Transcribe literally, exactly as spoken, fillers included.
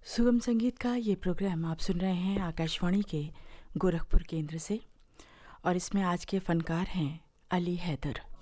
सुगम संगीत का ये प्रोग्राम आप सुन रहे हैं आकाशवाणी के गोरखपुर केंद्र से और इसमें आज के फ़नकार हैं अली हैदर।